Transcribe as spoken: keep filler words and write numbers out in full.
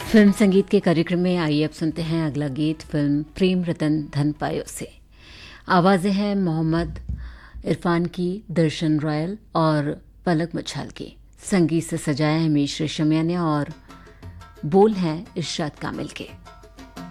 Film संगीत के कार्यक्रम में आइए अब सुनते हैं अगला गीत फिल्म प्रेम रतन धन पायो से। आवाज़ें हैं मोहम्मद इरफान की, दर्शन रॉयल और पलक मछाल की। संगीत से सजाया है मीश रेशमिया ने और बोल हैं इरशाद कामिल के।